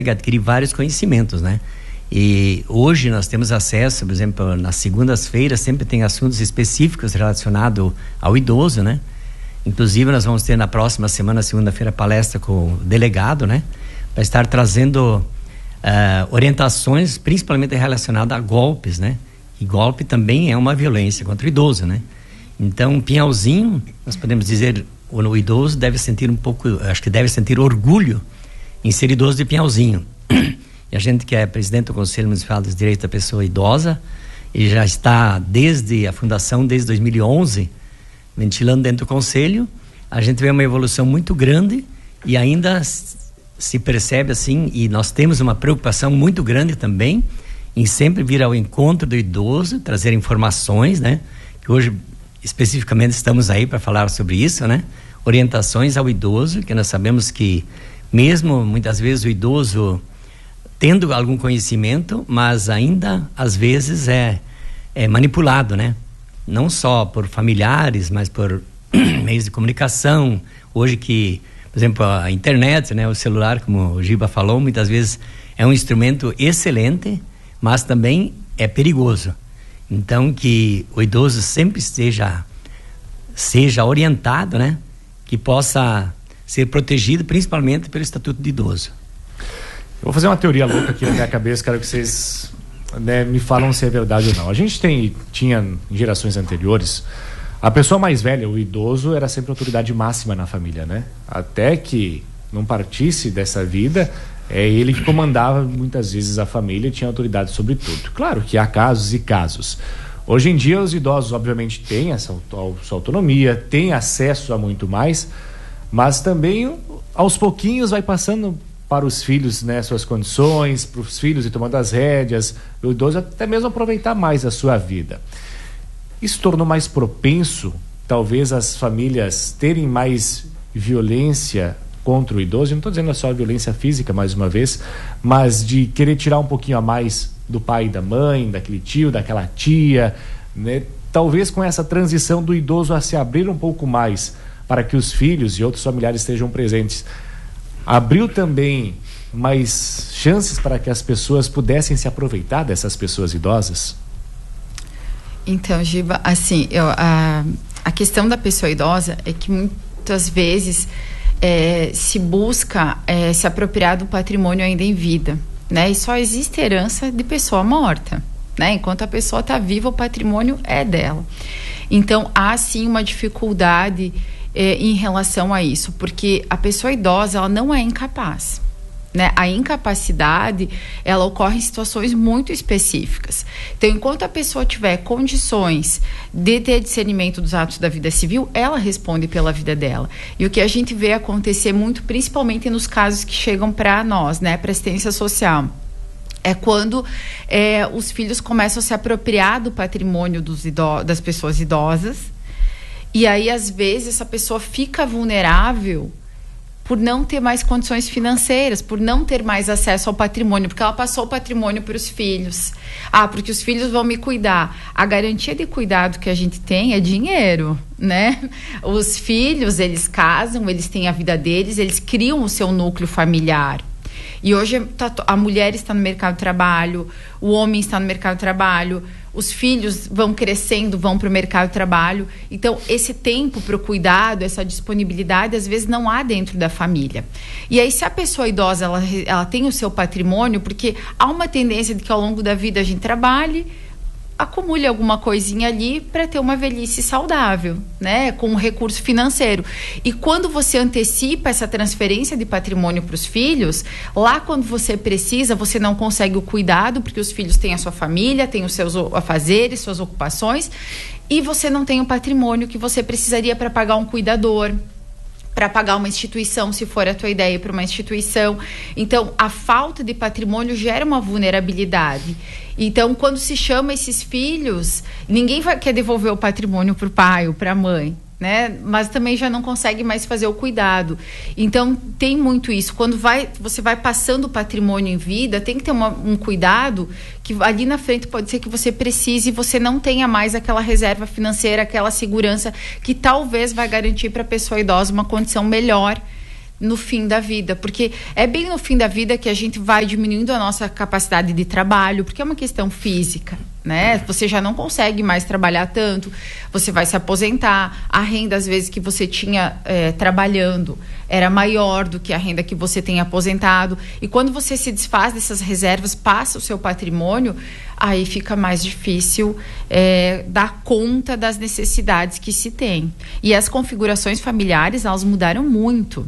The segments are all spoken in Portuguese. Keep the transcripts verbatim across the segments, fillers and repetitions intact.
adquirir vários conhecimentos, né? E hoje nós temos acesso, por exemplo, nas segundas-feiras sempre tem assuntos específicos relacionados ao idoso, né? Inclusive nós vamos ter na próxima semana, segunda-feira, palestra com o delegado, né? Para estar trazendo uh, orientações, principalmente relacionadas a golpes, né? E golpe também é uma violência contra o idoso, né? Então, Pinhalzinho, nós podemos dizer, o, o idoso deve sentir um pouco, acho que deve sentir orgulho em ser idoso de Pinhalzinho. E a gente que é presidente do Conselho Municipal dos Direitos da Pessoa Idosa, e já está desde a fundação, desde dois mil e onze, ventilando dentro do Conselho, a gente vê uma evolução muito grande e ainda se percebe assim, e nós temos uma preocupação muito grande também em sempre vir ao encontro do idoso, trazer informações, né? Que hoje especificamente estamos aí para falar sobre isso, né? Orientações ao idoso, que nós sabemos que mesmo muitas vezes o idoso tendo algum conhecimento, mas ainda às vezes é, é manipulado, né? Não só por familiares, mas por meios de comunicação. Hoje que, por exemplo, a internet, né? O celular, como o Giba falou, muitas vezes é um instrumento excelente, mas também é perigoso. Então, que o idoso sempre esteja, seja orientado, né? Que possa ser protegido, principalmente pelo Estatuto de Idoso. Eu vou fazer uma teoria louca aqui na minha cabeça, quero que vocês, né, me falam se é verdade ou não. A gente tem, tinha em gerações anteriores, a pessoa mais velha, o idoso, era sempre a autoridade máxima na família, né? Até que não partisse dessa vida, é ele que comandava muitas vezes a família e tinha autoridade sobre tudo. Claro que há casos e casos. Hoje em dia os idosos obviamente têm essa sua autonomia, têm acesso a muito mais, mas também aos pouquinhos vai passando para os filhos, né, suas condições, para os filhos ir tomando as rédeas, o idoso até mesmo aproveitar mais a sua vida. Isso tornou mais propenso, talvez, as famílias terem mais violência contra o idoso. Eu não estou dizendo só a violência física, mais uma vez, mas de querer tirar um pouquinho a mais do pai e da mãe, daquele tio, daquela tia, né? Talvez com essa transição do idoso a se abrir um pouco mais para que os filhos e outros familiares estejam presentes, abriu também mais chances para que as pessoas pudessem se aproveitar dessas pessoas idosas? Então, Giba, assim, eu, a, a questão da pessoa idosa é que muitas vezes é, se busca é, se apropriar do patrimônio ainda em vida, né? E só existe herança de pessoa morta, né? Enquanto a pessoa está viva, o patrimônio é dela. Então, há sim uma dificuldade É, em relação a isso, porque a pessoa idosa, ela não é incapaz, né? A incapacidade, ela ocorre em situações muito específicas. Então, enquanto a pessoa tiver condições de ter discernimento dos atos da vida civil, ela responde pela vida dela. E o que a gente vê acontecer muito, principalmente nos casos que chegam para nós, né, para assistência social, é quando é, os filhos começam a se apropriar do patrimônio dos ido- das pessoas idosas. E aí, às vezes, essa pessoa fica vulnerável por não ter mais condições financeiras, por não ter mais acesso ao patrimônio, porque ela passou o patrimônio para os filhos. Ah, porque os filhos vão me cuidar. A garantia de cuidado que a gente tem é dinheiro, né? Os filhos, eles casam, eles têm a vida deles, eles criam o seu núcleo familiar. E hoje tá, a mulher está no mercado de trabalho, o homem está no mercado de trabalho, os filhos vão crescendo, vão para o mercado de trabalho. Então, esse tempo para o cuidado, essa disponibilidade, às vezes não há dentro da família. E aí, se a pessoa idosa, ela, ela tem o seu patrimônio, porque há uma tendência de que ao longo da vida a gente trabalhe, acumule alguma coisinha ali para ter uma velhice saudável, né, com um recurso financeiro. E quando você antecipa essa transferência de patrimônio para os filhos, lá quando você precisa, você não consegue o cuidado, porque os filhos têm a sua família, têm os seus afazeres, suas ocupações, e você não tem o patrimônio que você precisaria para pagar um cuidador, para pagar uma instituição, se for a tua ideia, para uma instituição. Então, a falta de patrimônio gera uma vulnerabilidade. Então, quando se chama esses filhos, ninguém vai, quer devolver o patrimônio para o pai ou para a mãe, né? Mas também já não consegue mais fazer o cuidado. Então, tem muito isso. Quando vai, você vai passando o patrimônio em vida, tem que ter uma, um cuidado que ali na frente pode ser que você precise e você não tenha mais aquela reserva financeira, aquela segurança que talvez vai garantir para a pessoa idosa uma condição melhor no fim da vida, porque é bem no fim da vida que a gente vai diminuindo a nossa capacidade de trabalho, porque é uma questão física, né? Você já não consegue mais trabalhar tanto, você vai se aposentar, a renda às vezes que você tinha é, trabalhando era maior do que a renda que você tem aposentado, e quando você se desfaz dessas reservas, passa o seu patrimônio, aí fica mais difícil é, dar conta das necessidades que se tem. E as configurações familiares, elas mudaram muito.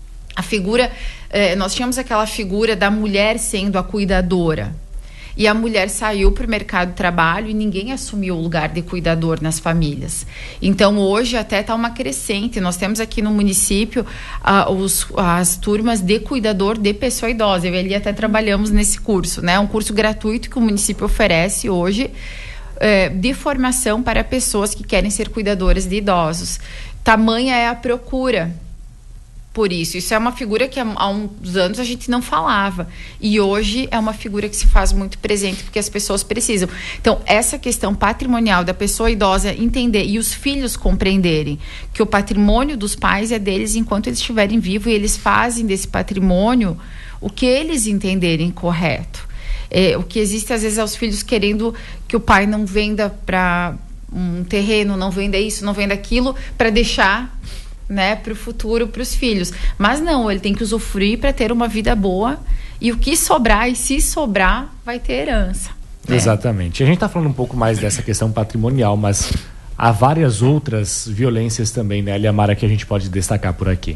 A figura, eh, nós tínhamos aquela figura da mulher sendo a cuidadora, e a mulher saiu para o mercado de trabalho e ninguém assumiu o lugar de cuidador nas famílias. Então hoje até está uma crescente, nós temos aqui no município ah, os, as turmas de cuidador de pessoa idosa, eu e ali até trabalhamos nesse curso, né? Um curso gratuito que o município oferece hoje, eh, de formação para pessoas que querem ser cuidadoras de idosos. Tamanha é a procura por isso. Isso é uma figura que há, há uns anos a gente não falava, e hoje é uma figura que se faz muito presente porque as pessoas precisam. Então, essa questão patrimonial da pessoa idosa entender e os filhos compreenderem que o patrimônio dos pais é deles enquanto eles estiverem vivos, e eles fazem desse patrimônio o que eles entenderem correto. É, o que existe às vezes é os filhos querendo que o pai não venda para um terreno, não venda isso, não venda aquilo, para deixar, né, para o futuro, para os filhos. Mas não, ele tem que usufruir para ter uma vida boa, e o que sobrar, e se sobrar, vai ter herança. Né? Exatamente. A gente está falando um pouco mais dessa questão patrimonial, mas há várias outras violências também, né, Eliamara, que a gente pode destacar por aqui.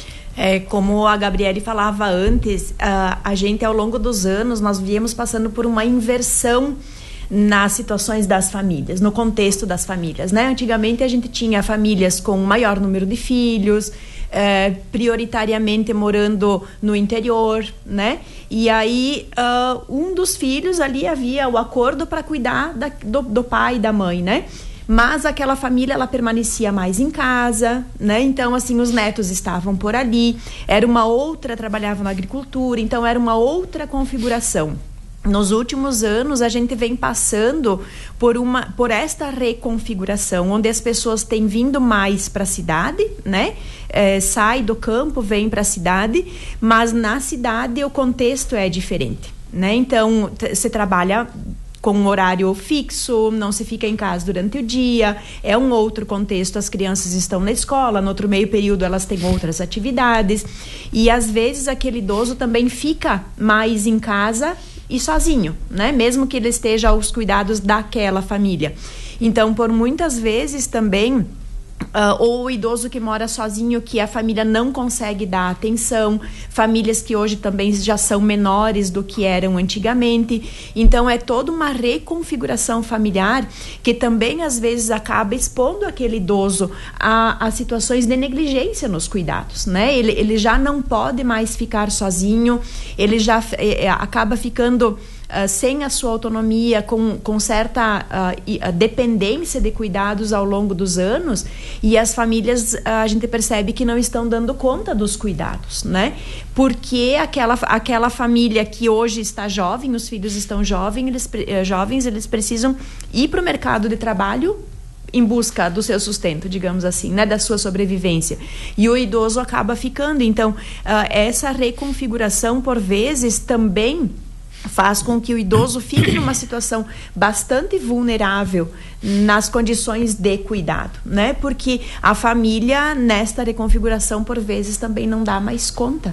É, como a Gabriele falava antes, a, a gente ao longo dos anos, nós viemos passando por uma inversão nas situações das famílias, no contexto das famílias, né? Antigamente a gente tinha famílias com maior número de filhos, eh, prioritariamente morando no interior, né? E aí uh, um dos filhos ali havia o acordo para cuidar da, do, do pai e da mãe, né? Mas aquela família, ela permanecia mais em casa, né? Então, assim, os netos estavam por ali, era uma outra, trabalhava na agricultura, então era uma outra configuração. Nos últimos anos, a gente vem passando por, uma, por esta reconfiguração, onde as pessoas têm vindo mais para a cidade, né? É, sai do campo, vem para a cidade, mas na cidade o contexto é diferente, né? Então, você trabalha com um horário fixo, não se fica em casa durante o dia, é um outro contexto, as crianças estão na escola, no outro meio período elas têm outras atividades, e às vezes aquele idoso também fica mais em casa e sozinho, né? Mesmo que ele esteja aos cuidados daquela família. Então, por muitas vezes também, Uh, ou o idoso que mora sozinho, que a família não consegue dar atenção, famílias que hoje também já são menores do que eram antigamente. Então é toda uma reconfiguração familiar que também às vezes acaba expondo aquele idoso a, a situações de negligência nos cuidados, né? Ele, ele já não pode mais ficar sozinho, ele já é, acaba ficando Uh, sem a sua autonomia, com, com certa uh, dependência de cuidados ao longo dos anos, e as famílias, uh, a gente percebe que não estão dando conta dos cuidados, né? Porque aquela, aquela família que hoje está jovem, os filhos estão jovens, eles, uh, jovens, eles precisam ir para o mercado de trabalho em busca do seu sustento, digamos assim, né, da sua sobrevivência, e o idoso acaba ficando. Então, uh, essa reconfiguração, por vezes, também faz com que o idoso fique numa situação bastante vulnerável nas condições de cuidado, né? Porque a família, nesta reconfiguração, por vezes, também não dá mais conta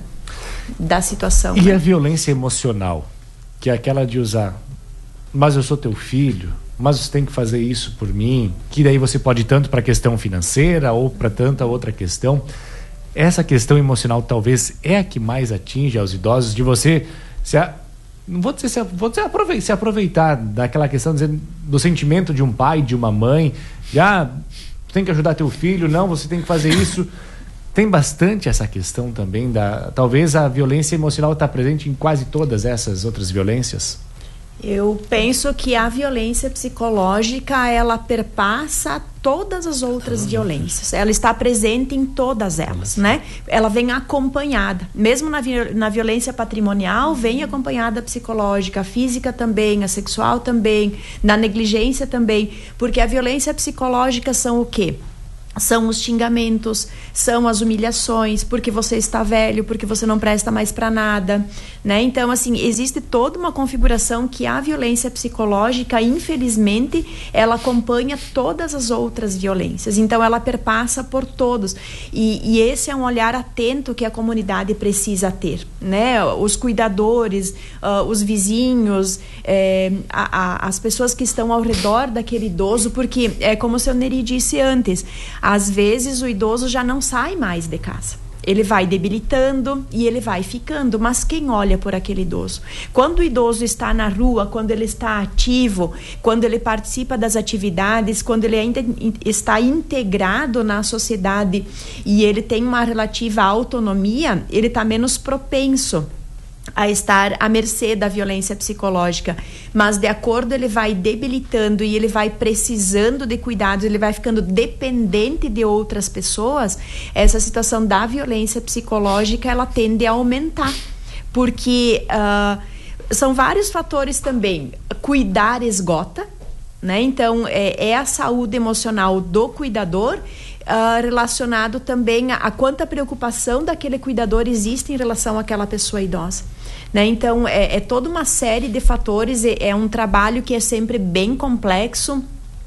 da situação. E né? a violência emocional, que é aquela de usar, mas eu sou teu filho, mas você tem que fazer isso por mim, que daí você pode ir tanto para a questão financeira ou para tanta outra questão. Essa questão emocional talvez é a que mais atinge aos idosos, de você se a não vou dizer, se, vou dizer aproveitar, se aproveitar daquela questão dizer, do sentimento de um pai, de uma mãe, já ah, tem que ajudar teu filho, não, você tem que fazer isso. Tem bastante essa questão também da, talvez a violência emocional está presente em quase todas essas outras violências. Eu penso que a violência psicológica, ela perpassa todas as outras ah, violências. Ela está presente em todas elas, né? Ela vem acompanhada. Mesmo na, na violência patrimonial, vem acompanhada a psicológica, a física também, a sexual também, na negligência também. Porque a violência psicológica são o quê? são os xingamentos, são as humilhações, porque você está velho, porque você não presta mais para nada, né? Então, assim, existe toda uma configuração que a violência psicológica, infelizmente, ela acompanha todas as outras violências. Então, ela perpassa por todos. E, e esse é um olhar atento que a comunidade precisa ter, né? Os cuidadores, uh, os vizinhos, eh, a, a, as pessoas que estão ao redor daquele idoso, porque, é como o seu Neri disse antes, às vezes o idoso já não sai mais de casa. Ele vai debilitando e ele vai ficando, mas quem olha por aquele idoso? Quando o idoso está na rua, quando ele está ativo, quando ele participa das atividades, quando ele ainda está integrado na sociedade e ele tem uma relativa autonomia, ele está menos propenso a estar à mercê da violência psicológica, mas de acordo ele vai debilitando e ele vai precisando de cuidados, ele vai ficando dependente de outras pessoas, essa situação da violência psicológica ela tende a aumentar, porque uh, são vários fatores também. Cuidar esgota, né? Então é, é a saúde emocional do cuidador, Uh, relacionado também a, a quanta preocupação daquele cuidador existe em relação àquela pessoa idosa, né? Então é, é toda uma série de fatores, é, é um trabalho que é sempre bem complexo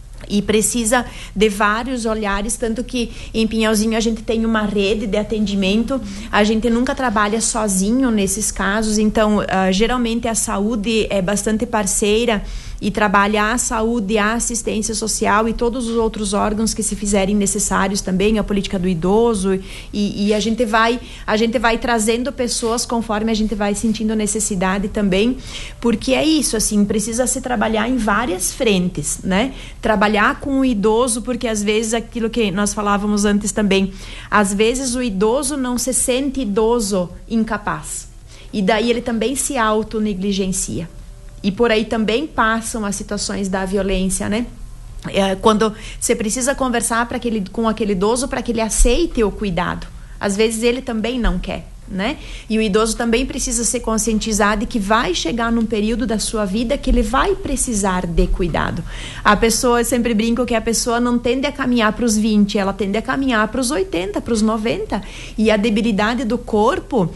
e precisa de vários olhares, tanto que em Pinhalzinho a gente tem uma rede de atendimento, a gente nunca trabalha sozinho nesses casos, então uh, geralmente a saúde é bastante parceira e trabalha a saúde, a assistência social e todos os outros órgãos que se fizerem necessários também, a política do idoso, e, e a gente vai a gente vai trazendo pessoas conforme a gente vai sentindo necessidade também, porque é isso, assim, precisa se trabalhar em várias frentes, né? Trabalhar com o idoso, porque às vezes aquilo que nós falávamos antes também, às vezes o idoso não se sente idoso incapaz, e daí ele também se autonegligencia. E por aí também passam as situações da violência, né? É, quando você precisa conversar para aquele, com aquele idoso para que ele aceite o cuidado. Às vezes ele também não quer, né? E o idoso também precisa ser conscientizado de que vai chegar num período da sua vida que ele vai precisar de cuidado. A pessoa, eu sempre brinco que a pessoa não tende a caminhar para os vinte, ela tende a caminhar para os oitenta, para os noventa. E a debilidade do corpo,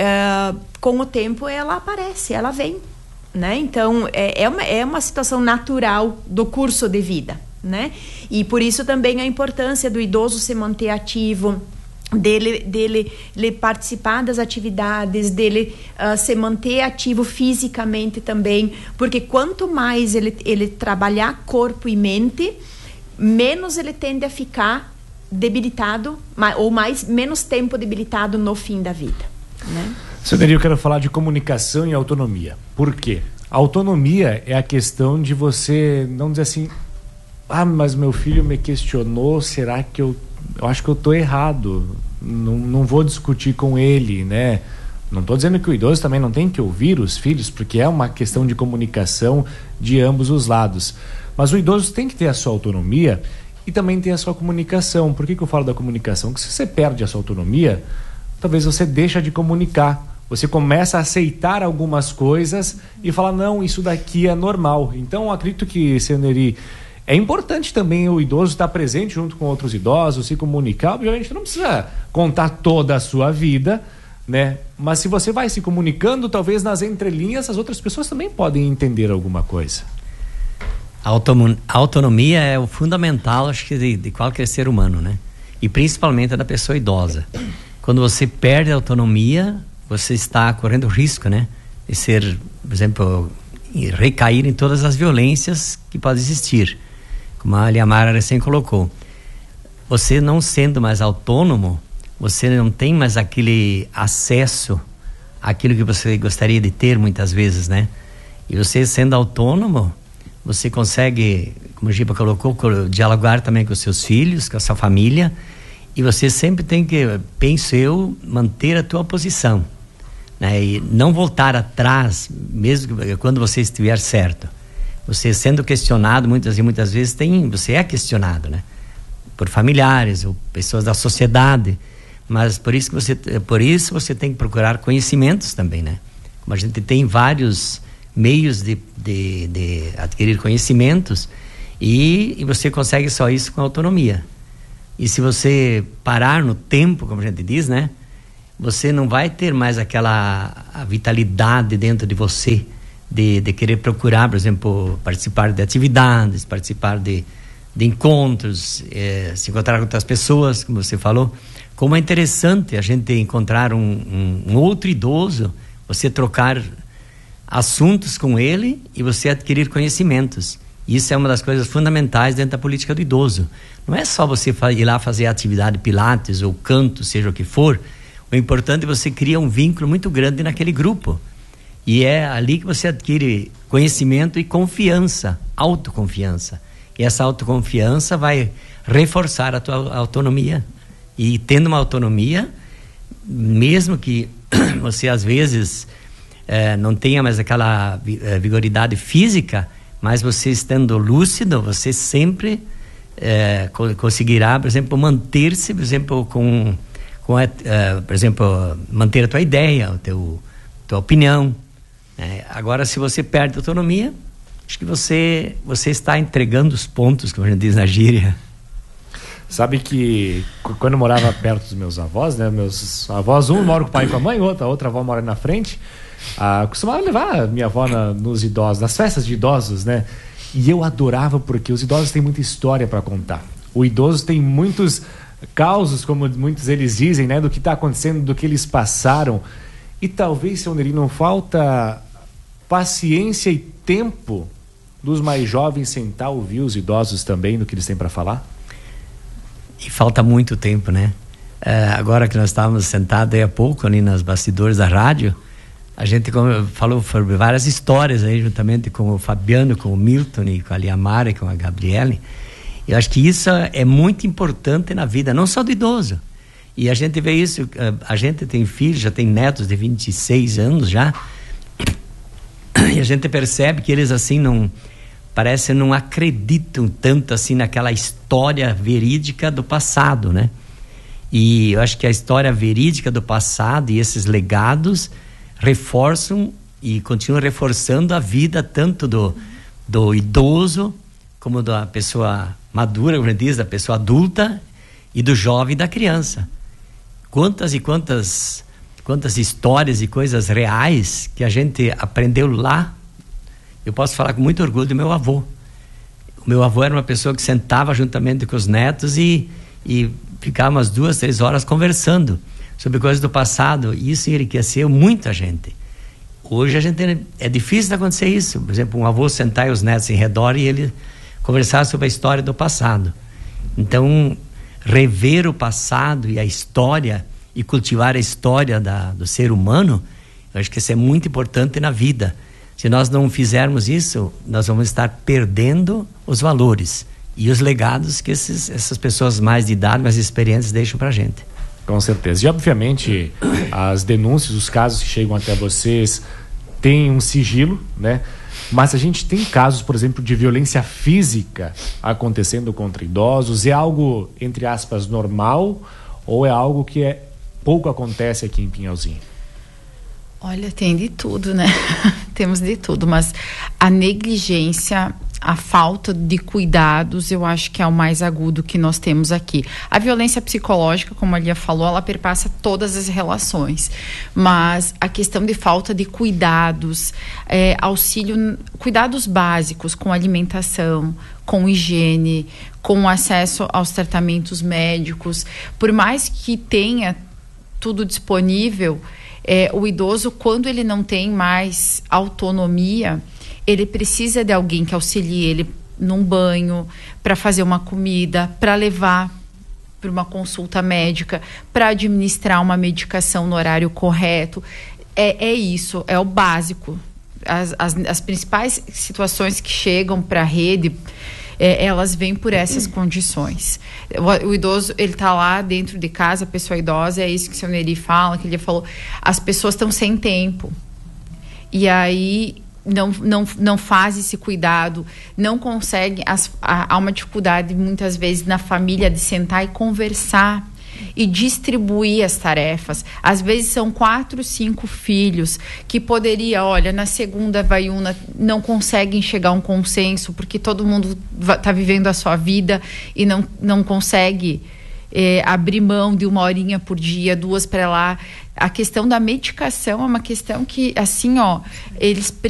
é, com o tempo, ela aparece, ela vem. Né? Então é, é, uma, é uma situação natural do curso de vida, né? E por isso também a importância do idoso se manter ativo, dele, dele, dele participar das atividades, dele uh, se manter ativo fisicamente também, porque quanto mais ele, ele trabalhar corpo e mente, menos ele tende a ficar debilitado, ou mais, menos tempo debilitado no fim da vida, né? Seu Neri, eu quero falar de comunicação e autonomia. Por quê? A autonomia é a questão de você não dizer assim, ah, mas meu filho me questionou, será que eu... Eu acho que eu estou errado, não, não vou discutir com ele, né? Não estou dizendo que o idoso também não tem que ouvir os filhos, porque é uma questão de comunicação de ambos os lados. Mas o idoso tem que ter a sua autonomia e também ter a sua comunicação. Por que que eu falo da comunicação? Porque se você perde a sua autonomia, talvez você deixa de comunicar. Você começa a aceitar algumas coisas e fala, não, isso daqui é normal. Então, eu acredito que, seu Neri, é importante também o idoso estar presente junto com outros idosos, se comunicar. Obviamente, não precisa contar toda a sua vida, né? Mas se você vai se comunicando, talvez nas entrelinhas, as outras pessoas também podem entender alguma coisa. A autonomia é o fundamental, acho que, de, de qualquer ser humano, né? E principalmente da pessoa idosa. Quando você perde a autonomia, você está correndo risco, né? De ser, por exemplo, recair em todas as violências que podem existir. Como a Liamara recém colocou. Você não sendo mais autônomo, você não tem mais aquele acesso àquilo que você gostaria de ter muitas vezes, né? E você sendo autônomo, você consegue, como o Giba colocou, dialogar também com os seus filhos, com a sua família. E você sempre tem que, penso eu, manter a tua posição, né? E não voltar atrás, mesmo que, quando você estiver certo. Você sendo questionado muitas e muitas vezes, tem, você é questionado, né? Por familiares ou pessoas da sociedade. Mas por isso, que você, por isso você tem que procurar conhecimentos também, né? Como a gente tem vários meios de, de, de adquirir conhecimentos e, e você consegue só isso com autonomia. E se você parar no tempo, como a gente diz, né? Você não vai ter mais aquela a vitalidade dentro de você de, de querer procurar, por exemplo, participar de atividades, participar de, de encontros, eh, se encontrar com outras pessoas, como você falou. Como é interessante a gente encontrar um, um, um outro idoso, você trocar assuntos com ele e você adquirir conhecimentos. Isso é uma das coisas fundamentais dentro da política do idoso. Não é só você ir lá fazer atividade pilates ou canto, seja o que for. O importante é você criar um vínculo muito grande naquele grupo. E é ali que você adquire conhecimento e confiança, autoconfiança. E essa autoconfiança vai reforçar a tua autonomia. E tendo uma autonomia, mesmo que você às vezes eh, não tenha mais aquela vigoridade física, mas você estando lúcido, você sempre eh, conseguirá, por exemplo, manter-se, por exemplo, com... Com a, uh, por exemplo, manter a tua ideia, a teu, tua opinião. Né? Agora, se você perde a autonomia, acho que você, você está entregando os pontos, como a gente diz na gíria. Sabe que quando eu morava perto dos meus avós, né? Meus avós, um mora com o pai e com a mãe, outra, a outra avó mora na frente. Ah, costumava levar minha avó na, nos idosos, nas festas de idosos, né? E eu adorava porque os idosos têm muita história para contar. O idoso tem muitos... causos, como muitos eles dizem, né, do que está acontecendo, do que eles passaram. E talvez, seu Neri, não falta paciência e tempo dos mais jovens sentar ouvir os idosos também do que eles têm para falar? E falta muito tempo, né? É, agora que nós estávamos sentados aí há pouco ali nos bastidores da rádio, a gente falou sobre várias histórias aí, juntamente com o Fabiano, com o Milton e com a Liamara e com a Gabriele. Eu acho que isso é muito importante na vida, não só do idoso. E a gente vê isso, a gente tem filhos, já tem netos de vinte e seis anos já, e a gente percebe que eles assim não, parece não acreditam tanto assim naquela história verídica do passado, né? E eu acho que a história verídica do passado e esses legados reforçam e continuam reforçando a vida tanto do, do idoso como da pessoa madura, como diz, da pessoa adulta e do jovem e da criança. Quantas e quantas quantas histórias e coisas reais que a gente aprendeu lá. Eu posso falar com muito orgulho do meu avô. O meu avô era uma pessoa que sentava juntamente com os netos e, e ficava umas duas, três horas conversando sobre coisas do passado, e isso enriqueceu muita gente. Hoje a gente, é difícil de acontecer isso. Por exemplo, um avô sentar e os netos em redor e ele conversar sobre a história do passado. Então, rever o passado e a história e cultivar a história da, do ser humano, eu acho que isso é muito importante na vida. Se nós não fizermos isso, nós vamos estar perdendo os valores e os legados que esses, essas pessoas mais de idade, mais experientes deixam pra gente. Com certeza. E obviamente as denúncias, os casos que chegam até vocês têm um sigilo, né? Mas a gente tem casos, por exemplo, de violência física acontecendo contra idosos. É algo, entre aspas, normal ou é algo que é, pouco acontece aqui em Pinhalzinho? Olha, tem de tudo, né? Temos de tudo, mas a negligência, a falta de cuidados, eu acho que é o mais agudo que nós temos aqui. A violência psicológica, como a Lia falou, ela perpassa todas as relações, mas a questão de falta de cuidados, é, auxílio, cuidados básicos com alimentação, com higiene, com acesso aos tratamentos médicos, por mais que tenha tudo disponível, É, o idoso, quando ele não tem mais autonomia, ele precisa de alguém que auxilie ele num banho, para fazer uma comida, para levar para uma consulta médica, para administrar uma medicação no horário correto. É, é isso, é o básico. As, as, as principais situações que chegam para a rede, É, elas vêm por essas condições. O, o idoso, ele está lá dentro de casa, a pessoa idosa, é isso que o seu Neri fala, que ele falou, as pessoas estão sem tempo. E aí não, não, não faz esse cuidado, não consegue, as, há uma dificuldade muitas vezes na família de sentar e conversar e distribuir as tarefas. Às vezes são quatro, cinco filhos que poderia, olha, na segunda vai uma, não conseguem chegar a um consenso porque todo mundo está vivendo a sua vida e não, não consegue é, abrir mão de uma horinha por dia, duas para lá. A questão da medicação é uma questão que, assim, ó, eles